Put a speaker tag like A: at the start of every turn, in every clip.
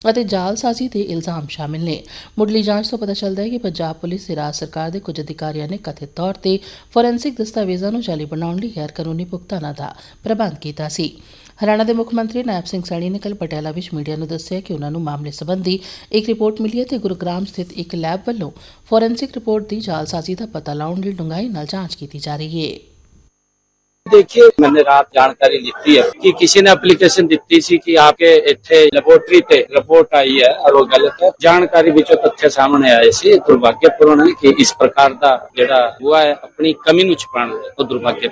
A: ਅਤੇ ਜਾਲਸਾਜ਼ੀ ਦੇ ਇਲਜ਼ਾਮ ਸ਼ਾਮਿਲ ਨੇ। ਮੁੱਢਲੀ ਜਾਂਚ ਤੋਂ ਪਤਾ ਚੱਲਦਾ ਹੈ ਕਿ ਪੰਜਾਬ ਪੁਲਿਸ ਤੇ ਰਾਜ ਸਰਕਾਰ ਦੇ ਕੁਝ ਅਧਿਕਾਰੀਆਂ ਨੇ ਕਥਿਤ ਤੌਰ ਤੇ ਫੋਰੈਂਸਿਕ ਦਸਤਾਵੇਜ਼ਾਂ ਨੂੰ ਜਾਲੀ ਬਣਾਉਣ ਲਈ ਗੈਰ ਕਾਨੂੰਨੀ ਭੁਗਤਾਨਾਂ ਦਾ ਪ੍ਰਬੰਧ ਕੀਤਾ ਸੀ। ਹਰਿਆਣਾ ਦੇ ਮੁੱਖ ਮੰਤਰੀ ਨਾਇਬ ਸਿੰਘ ਸੈਣੀ ਨੇ ਕੱਲ੍ਹ ਪਟਿਆਲਾ ਵਿੱਚ ਮੀਡੀਆ ਨੂੰ ਦੱਸਿਆ ਕਿ ਉਨ੍ਹਾਂ ਨੂੰ ਮਾਮਲੇ ਸੰਬੰਧੀ ਇੱਕ ਰਿਪੋਰਟ ਮਿਲੀ ਹੈ ਤੇ ਗੁਰੂਗ੍ਰਾਮ ਸਥਿਤ ਇੱਕ ਲੈਬ ਵੱਲੋਂ ਫੋਰੈਂਸਿਕ ਰਿਪੋर्ट ਦੀ ਜਾਲਸਾਜ਼ੀ ਦਾ पता लाने ਲਈ ਡੂੰਘਾਈ ਨਾਲ ਜਾਂਚ की जा रही है।
B: देखिए, मैंने रात जानकारी दी है कि किसी ने एप्लीकेशन दी सी कि आपके इत्थे लैबोरेटरी ते रिपोर्ट आई है और वो गलत है। जानकारी विचों तथ्य सामने आए सी। दुर्भाग्यपूर्ण है कि इस प्रकार का जिहड़ा हुआ है अपनी कमी नूं छुपाउण लई दुर्भाग्य।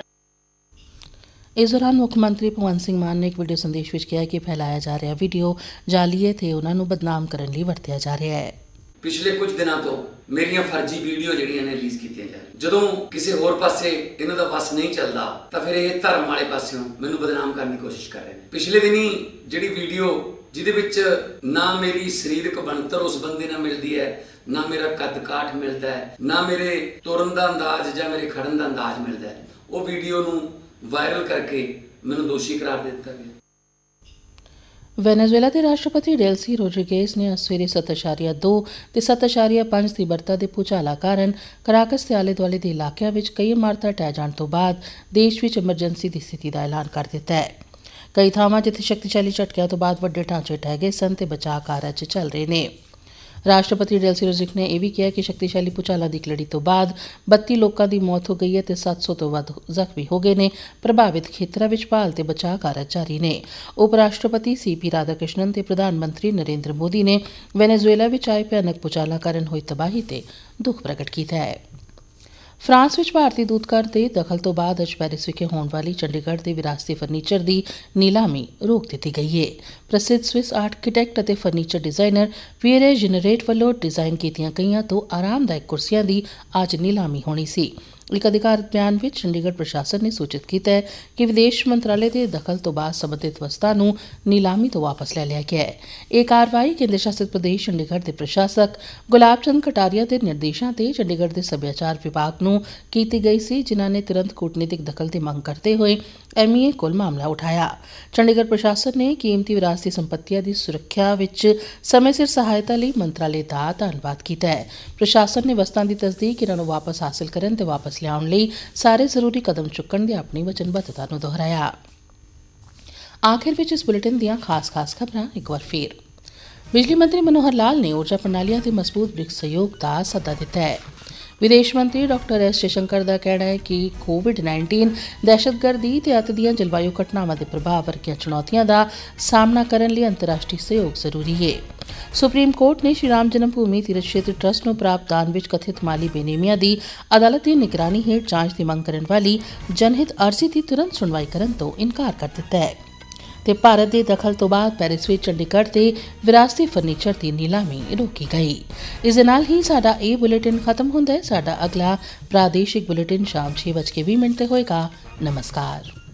A: इस दौरान मुख मंत्री भगवंत सिंह मान ने एक वीडियो संदेश में कहा कि फैलाया जा रहा वीडियो जाली है ते उन्हां नूं बदनाम करने लई वरतिया जा रहा है।
C: पिछले कुछ दिनों तो मेरिया फर्जी वीडियो ਜਿਹੜੀਆਂ ਨੇ ਰਿਲੀਜ਼ ਕੀਤੀਆਂ ਜਾ ਰਹੀਆਂ। ਜਦੋਂ ਕਿਸੇ ਹੋਰ ਪਾਸੇ ਇਹਨਾਂ ਦਾ ਵਸ ਨਹੀਂ ਚੱਲਦਾ ਤਾਂ ਫਿਰ ਇਹ ਧਰਮ ਵਾਲੇ ਪਾਸਿਓਂ ਮੈਨੂੰ ਬਦਨਾਮ ਕਰਨ ਦੀ ਕੋਸ਼ਿਸ਼ ਕਰ ਰਹੇ ਨੇ। ਪਿਛਲੇ ਦਿਨੀ ਜਿਹੜੀ ਵੀਡੀਓ ਜਿਹਦੇ ਵਿੱਚ ਨਾ ਮੇਰੀ ਸਰੀਰਕ ਬਣਤਰ ਉਸ ਬੰਦੇ ਨਾਲ ਮਿਲਦੀ ਹੈ, ਨਾ ਮੇਰਾ ਕੱਦ ਕਾਠ ਮਿਲਦਾ ਹੈ, ਨਾ ਮੇਰੇ ਤੁਰਨ ਦਾ ਅੰਦਾਜ਼ ਜਾਂ ਮੇਰੇ ਖੜਨ ਦਾ ਅੰਦਾਜ਼ ਮਿਲਦਾ ਹੈ, ਉਹ ਵੀਡੀਓ ਨੂੰ ਵਾਇਰਲ ਕਰਕੇ ਮੈਨੂੰ ਦੋਸ਼ੀ ਕਰਾਰ ਦੇ ਦਿੱਤਾ ਗਿਆ।
A: ਵੈਨੇਜ਼ੁਏਲਾ ਦੇ ਰਾਸ਼ਟਰਪਤੀ ਡੈਲਸੀ ਰੋਡਰੀਗੇਜ਼ ਨੇ ਅੱਜ ਸਵੇਰੇ 7.2 ਤੇ 7.5 ਤੀਬਰਤਾ ਦੇ ਭੂਚਾਲਾਂ ਕਾਰਨ ਕਰਾਕਸ ਤੇ ਆਲੇ ਦੁਆਲੇ ਦੇ ਇਲਾਕਿਆਂ ਵਿੱਚ ਕਈ ਇਮਾਰਤਾਂ ਢਹਿ ਜਾਣ ਤੋਂ ਬਾਅਦ ਦੇਸ਼ ਵਿੱਚ ਐਮਰਜੈਂਸੀ ਦੀ ਸਥਿਤੀ ਦਾ ਐਲਾਨ ਕਰ ਦਿੱਤਾ ਹੈ। ਕਈ ਥਾਵਾਂ ਜਿੱਥੇ ਸ਼ਕਤੀਸ਼ਾਲੀ ਝਟਕਿਆਂ ਤੋਂ ਬਾਅਦ ਵੱਡੇ ਢਾਂਚੇ ਢਹਿ ਗਏ ਸਨ ਤੇ ਬਚਾਅ ਕਾਰਜ ਚੱਲ ਰਹੇ ਨੇ। ਰਾਸ਼ਟਰਪਤੀ ਡੈਲਸੀ ਰੋਡਰੀਗੇਜ਼ ਨੇ ਇਹ ਵੀ ਕਿਹਾ ਕਿ ਸ਼ਕਤੀਸ਼ਾਲੀ ਭੂਚਾਲਾਂ ਦੀ ਲੜੀ ਤੋਂ ਬਾਅਦ 32 ਲੋਕਾਂ ਦੀ ਮੌਤ ਹੋ ਗਈ ਹੈ ਤੇ 700 ਤੋਂ ਵੱਧ ਜ਼ਖਮੀ ਹੋ ਗਏ ਨੇ। ਪ੍ਰਭਾਵਿਤ ਖੇਤਰਾਂ ਵਿੱਚ ਭਾਲ ਤੇ ਬਚਾਅ ਕਾਰਜ ਜਾਰੀ ਨੇ। ਉਪ ਰਾਸ਼ਟਰਪਤੀ ਸੀਪੀ ਰਾਧਾਕ੍ਰਿਸ਼ਨਨ ਤੇ ਪ੍ਰਧਾਨ ਮੰਤਰੀ ਨਰਿੰਦਰ ਮੋਦੀ ਨੇ ਵੈਨੇਜ਼ੁਏਲਾ ਵਿੱਚ ਆਏ ਭਿਆਨਕ ਭੂਚਾਲਾਂ ਕਾਰਨ ਹੋਈ ਤਬਾਹੀ ਤੇ ਦੁੱਖ ਪ੍ਰਗਟ ਕੀਤਾ ਹੈ। ਫਰਾਂਸ ਵਿੱਚ ਭਾਰਤੀ ਦੂਤਘਰ ਦੇ ਦਖਲ ਤੋਂ ਬਾਅਦ ਅੱਜ ਪੈਰਿਸ ਵਿਖੇ ਹੋਣ ਵਾਲੀ ਚੰਡੀਗੜ੍ਹ ਦੇ ਵਿਰਾਸਤੀ ਫਰਨੀਚਰ ਦੀ ਨੀਲਾਮੀ ਰੋਕ ਦਿੱਤੀ ਗਈ ਹੈ। ਪ੍ਰਸਿੱਧ ਸਵਿਸ ਆਰਕੀਟੈਕਟ ਅਤੇ ਫਰਨੀਚਰ ਡਿਜ਼ਾਈਨਰ ਪੀਅਰੇ ਜਨਰੇਟ ਵੱਲੋਂ ਡਿਜ਼ਾਈਨ ਕੀਤੀਆਂ ਗਈਆਂ ਤੋਂ ਆਰਾਮਦਾਇਕ ਕੁਰਸੀਆਂ ਦੀ ਅੱਜ ਨੀਲਾਮੀ ਹੋਣੀ ਸੀ। ਇੱਕ ਅਧਿਕਾਰਤ ਬਿਆਨ ਵਿੱਚ ਚੰਡੀਗੜ੍ਹ ਪ੍ਰਸ਼ਾਸਨ ਨੇ ਸੂਚਿਤ ਕੀਤਾ ਹੈ ਕਿ ਵਿਦੇਸ਼ ਮੰਤਰਾਲੇ ਦੇ ਦਖਲ ਤੋਂ ਬਾਅਦ ਸੰਬੰਧਿਤ ਵਸਤਾਂ ਨੂੰ ਨੀਲਾਮੀ ਤੋਂ ਵਾਪਸ ਲੈ ਲਿਆ ਗਿਆ ਹੈ। ਇਹ ਕਾਰਵਾਈ ਕੇਂਦਰ ਸ਼ਾਸਿਤ ਪ੍ਰਦੇਸ਼ ਚੰਡੀਗੜ੍ਹ ਦੇ ਪ੍ਰਸ਼ਾਸਕ ਗੁਲਾਬ ਚੰਦ ਕਟਾਰੀਆ ਦੇ ਨਿਰਦੇਸ਼ਾਂ ਤੇ ਚੰਡੀਗੜ੍ਹ ਦੇ ਸੱਭਿਆਚਾਰ ਵਿਭਾਗ ਨੂੰ ਕੀਤੀ ਗਈ ਸੀ, ਜਿਨ੍ਹਾਂ ਨੇ ਤੁਰੰਤ ਕੂਟਨੀਤਿਕ ਦਖਲ ਦੀ ਮੰਗ ਕਰਦੇ ਹੋਏ ਐਮਈਏ ਕੋਲ ਮਾਮਲਾ ਉਠਾਇਆ। ਚੰਡੀਗੜ੍ਹ ਪ੍ਰਸ਼ਾਸਨ ਨੇ ਕੀਮਤੀ ਵਿਰਾਸਤੀ ਸੰਪੱਤੀਆਂ ਦੀ ਸੁਰੱਖਿਆ ਵਿੱਚ ਸਮੇਂ ਸਿਰ ਸਹਾਇਤਾ ਲਈ ਮੰਤਰਾਲੇ ਦਾ ਧੰਨਵਾਦ ਕੀਤਾ ਹੈ। ਪ੍ਰਸ਼ਾਸਨ ਨੇ ਵਸਤਾਂ ਦੀ ਤਸਦੀਕ, ਇਹਨਾਂ ਨੂੰ ਵਾਪਸ ਹਾਸਲ ਕਰਨ ਤੇ ਵਾਪਸ ਲਿਆਉਣ ਲਈ ਸਾਰੇ ਜ਼ਰੂਰੀ ਕਦਮ ਚੁੱਕਣ ਦੀ ਆਪਣੀ ਵਚਨਬੱਧਤਾ ਨੂੰ ਦੁਹਰਾਇਆ। ਆਖਿਰ ਵਿੱਚ ਇਸ ਬੁਲੇਟਿਨ ਦੀਆਂ ਖਾਸ ਖਬਰਾਂ ਇੱਕ ਵਾਰ ਫੇਰ। ਬਿਜਲੀ ਮੰਤਰੀ ਮਨੋਹਰ ਲਾਲ ਨੇ ਊਰਜਾ ਪ੍ਰਣਾਲੀਆਂ ਦੇ ਮਜ਼ਬੂਤ ਬ੍ਰਿਕਸ ਸਹਿਯੋਗ ਦਾ ਸੱਦਾ ਦਿੱਤਾ ਹੈ। ਵਿਦੇਸ਼ ਮੰਤਰੀ ਡਾਕਟਰ ਐਸ ਜੈਸ਼ੰਕਰ ਦਾ ਕਹਿਣਾ ਹੈ ਕਿ ਕੋਵਿਡ-19, ਦਹਿਸ਼ਤਗਰਦੀ ਤੇ ਅੱਤ ਦੀਆਂ ਜਲਵਾਯੂ ਘਟਨਾਵਾਂ ਦੇ ਪ੍ਰਭਾਵ ਵਰਗੀਆਂ ਚੁਣੌਤੀਆਂ ਦਾ ਸਾਹਮਣਾ ਕਰਨ ਲਈ ਅੰਤਰਰਾਸ਼ਟਰੀ ਸਹਿਯੋਗ ਜ਼ਰੂਰੀ ਹੈ। ਸੁਪਰੀਮ ਕੋਰਟ ਨੇ ਸ਼੍ਰੀ ਰਾਮ ਜਨਮ ਭੂਮੀ ਤੀਰਥ ਖੇਤਰ ਟਰੱਸਟ ਨੂੰ ਪ੍ਰਾਪਤ ਦਾਨ ਵਿੱਚ ਕਥਿਤ ਮਾਲੀ ਬੇਨੇਮੀਆਂ ਦੀ ਅਦਾਲਤ ਦੀ ਨਿਗਰਾਨੀ ਹੇਠ ਜਾਂਚ ਦੀ ਮੰਗ ਕਰਨ ਵਾਲੀ ਜਨਹਿਤ ਅਰਜ਼ੀ ਦੀ ਤੁਰੰਤ ਸੁਣਵਾਈ ਕਰਨ ਤੋਂ ਇਨਕਾਰ ਕਰ ਦਿੱਤਾ ਹੈ ਤੇ ਭਾਰਤ ਦੇ ਦਖਲ ਤੋਂ ਬਾਅਦ ਪੈਰਿਸ ਵਿੱਚ ਚੰਡੀਗੜ੍ਹ ਤੇ ਵਿਰਾਸਤੀ ਫਰਨੀਚਰ ਦੀ ਨੀਲਾਮੀ ਰੋਕੀ ਗਈ। ਇਸ ਦੇ ਨਾਲ ਹੀ ਸਾਡਾ ਇਹ ਬੁਲੇਟਿਨ ਖਤਮ ਹੁੰਦਾ ਹੈ। ਸਾਡਾ ਅਗਲਾ ਪ੍ਰਾਦੇਸ਼ਿਕ ਬੁਲੇਟਿਨ ਸ਼ਾਮ 6:20 ਤੇ ਹੋਏਗਾ। ਨਮਸਕਾਰ।